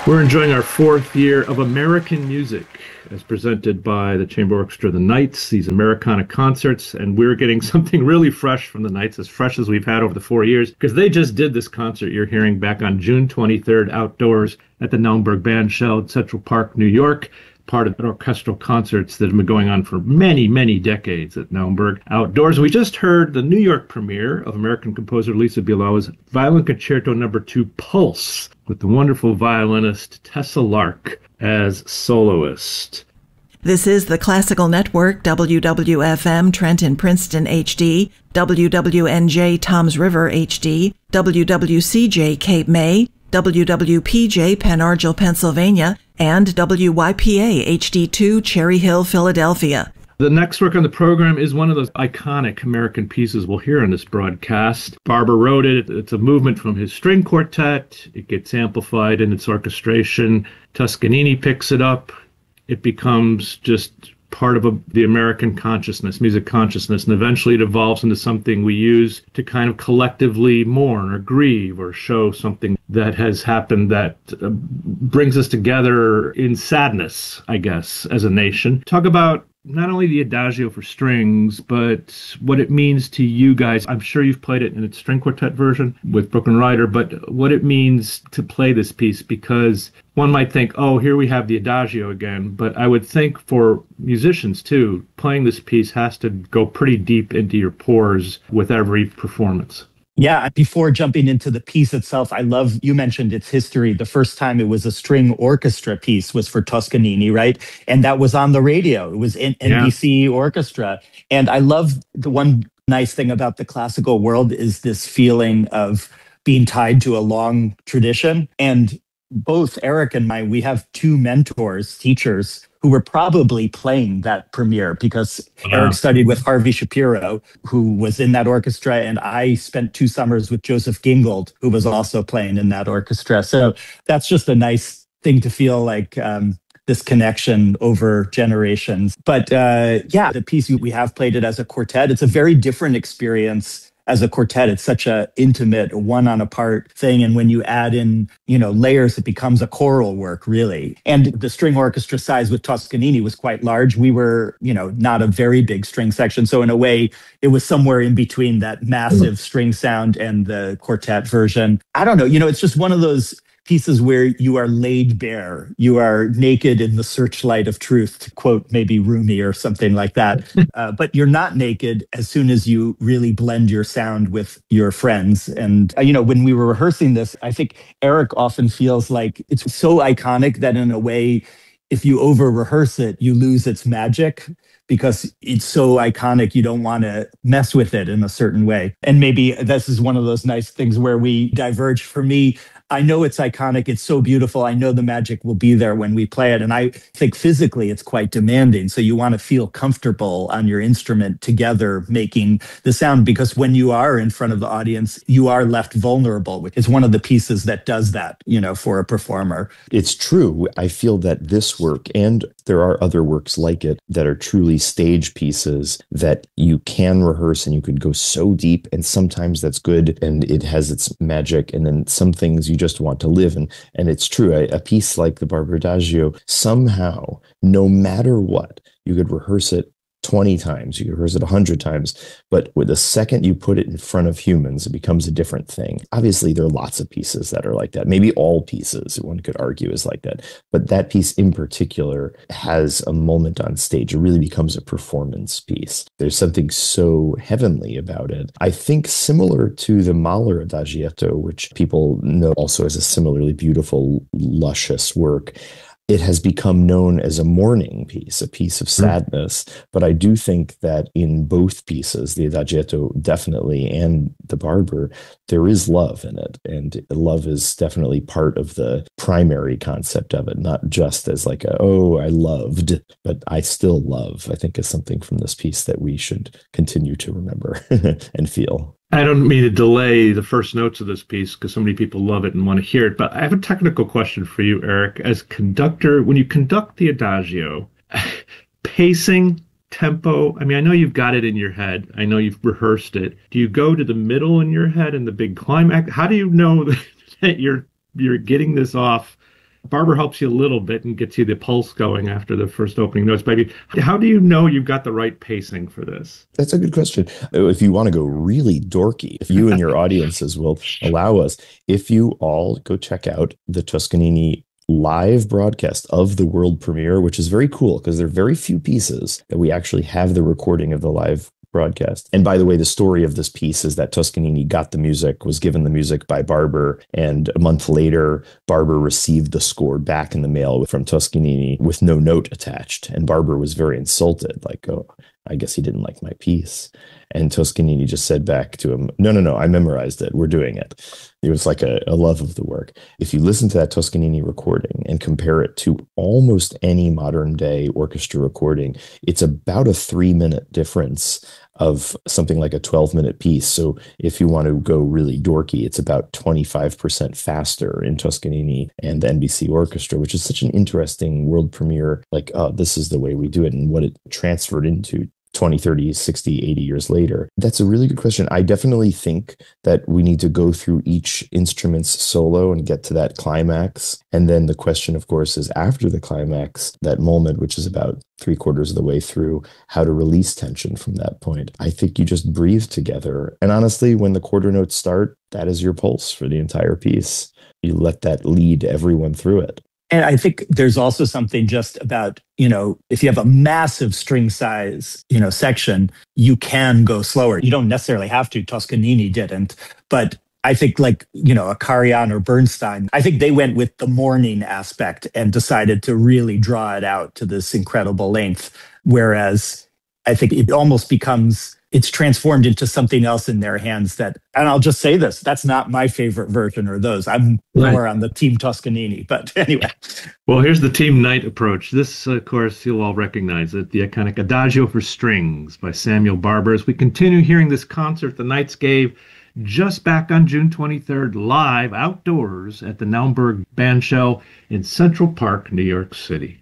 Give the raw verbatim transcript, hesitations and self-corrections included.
We're enjoying our fourth year of American music as presented by the Chamber Orchestra, the Knights, these Americana concerts, and we're getting something really fresh from the Knights, as fresh as we've had over the four years, because they just did this concert you're hearing back on June twenty-third outdoors at the Naumburg Bandshell in Central Park, New York, part of the orchestral concerts that have been going on for many, many decades at Naumburg outdoors. We just heard the New York premiere of American composer Lisa Bielawa's Violin Concerto Number Two, Pulse, with the wonderful violinist Tessa Lark as soloist. This is the Classical Network, W W F M Trenton Princeton H D, W W N J Toms River H D, W W C J Cape May, W W P J Penn Argyl, Pennsylvania, and W Y P A H D two Cherry Hill, Philadelphia. The next work on the program is one of those iconic American pieces we'll hear on this broadcast. Barber wrote it. It's a movement from his string quartet. It gets amplified in its orchestration. Toscanini picks it up. It becomes just part of a, the American consciousness, music consciousness, and eventually it evolves into something we use to kind of collectively mourn or grieve or show something that has happened that uh, brings us together in sadness, I guess, as a nation. Talk about not only the Adagio for strings, but what it means to you guys. I'm sure you've played it in its string quartet version with Brooklyn Rider, but what it means to play this piece, because one might think, oh, here we have the Adagio again, but I would think for musicians too, playing this piece has to go pretty deep into your pores with every performance. Yeah, before jumping into the piece itself, I love, you mentioned its history. The first time it was a string orchestra piece was for Toscanini, right? And that was on the radio. It was in N B C yeah. Orchestra. And I love the one nice thing about the classical world is this feeling of being tied to a long tradition. And both Eric and I, we have two mentors, teachers, who were probably playing that premiere because wow. Eric studied with Harvey Shapiro, who was in that orchestra, and I spent two summers with Joseph Gingold, who was also playing in that orchestra. So that's just a nice thing to feel like um, this connection over generations. But uh, yeah, the piece, we have played it as a quartet. It's a very different experience as a quartet. It's such a intimate one on a part thing. And when you add in, you know, layers, it becomes a choral work, really. And the string orchestra size with Toscanini was quite large. We were, you know, not a very big string section. So in a way, it was somewhere in between that massive string sound and the quartet version. I don't know, you know, it's just one of those pieces where you are laid bare. You are naked in the searchlight of truth, to quote maybe Rumi or something like that. Uh, but you're not naked as soon as you really blend your sound with your friends. And, uh, you know, when we were rehearsing this, I think Eric often feels like it's so iconic that in a way, if you over rehearse it, you lose its magic because it's so iconic, you don't want to mess with it in a certain way. And maybe this is one of those nice things where we diverge. For me, I know it's iconic. It's so beautiful. I know the magic will be there when we play it. And I think physically it's quite demanding. So you want to feel comfortable on your instrument together making the sound, because when you are in front of the audience, you are left vulnerable. It's one of the pieces that does that, you know, for a performer. It's true. I feel that this work, and there are other works like it that are truly stage pieces that you can rehearse and you could go so deep, and sometimes that's good and it has its magic, and then some things you just want to live in. And it's true, a, a piece like the Barber Adagio, somehow, no matter what, you could rehearse it twenty times, you could rehearse it one hundred times, but with the second you put it in front of humans, it becomes a different thing. Obviously, there are lots of pieces that are like that. Maybe all pieces, one could argue, is like that. But that piece in particular has a moment on stage. It really becomes a performance piece. There's something so heavenly about it. I think similar to the Mahler Adagietto, which people know also as a similarly beautiful, luscious work, it has become known as a mourning piece, a piece of sadness. Mm. But I do think that in both pieces, the Adagietto definitely and the Barber, there is love in it. And love is definitely part of the primary concept of it, not just as like, a, oh, I loved, but I still love, I think is something from this piece that we should continue to remember and feel. I don't mean to delay the first notes of this piece because so many people love it and want to hear it, but I have a technical question for you, Eric. As conductor, when you conduct the Adagio, pacing, tempo, I mean, I know you've got it in your head. I know you've rehearsed it. Do you go to the middle in your head and the big climax? How do you know that you're you're getting this off Barber helps you a little bit and gets you the pulse going after the first opening notes. But how do you know you've got the right pacing for this? That's a good question. If you want to go really dorky, if you and your audiences will allow us, if you all go check out the Toscanini live broadcast of the world premiere, which is very cool because there are very few pieces that we actually have the recording of the live broadcast. And by the way, the story of this piece is that Toscanini got the music, was given the music by Barber, and a month later, Barber received the score back in the mail from Toscanini with no note attached. And Barber was very insulted, like, oh, I guess he didn't like my piece. And Toscanini just said back to him, no, no, no, I memorized it. We're doing it. It was like a, a love of the work. If you listen to that Toscanini recording and compare it to almost any modern day orchestra recording, it's about a three minute difference of something like a twelve minute piece. So if you want to go really dorky, it's about twenty-five percent faster in Toscanini and the N B C Orchestra, which is such an interesting world premiere. Like, oh, this is the way we do it, and what it transferred into twenty, thirty, sixty, eighty years later? That's a really good question. I definitely think that we need to go through each instrument's solo and get to that climax. And then the question, of course, is after the climax, that moment, which is about three quarters of the way through, how to release tension from that point. I think you just breathe together. And honestly, when the quarter notes start, that is your pulse for the entire piece. You let that lead everyone through it. And I think there's also something just about, you know, if you have a massive string size, you know, section, you can go slower. You don't necessarily have to. Toscanini didn't. But I think like, you know, a Karajan or Bernstein, I think they went with the morning aspect and decided to really draw it out to this incredible length. Whereas I think it almost becomes, it's transformed into something else in their hands that, and I'll just say this, that's not my favorite version or those. I'm more right on the Team Toscanini, but anyway. Well, here's the Team Knight approach. This, of course, you'll all recognize it, the iconic Adagio for Strings by Samuel Barber. As we continue hearing this concert the Knights gave just back on June twenty-third, live outdoors at the Naumburg Bandshell in Central Park, New York City.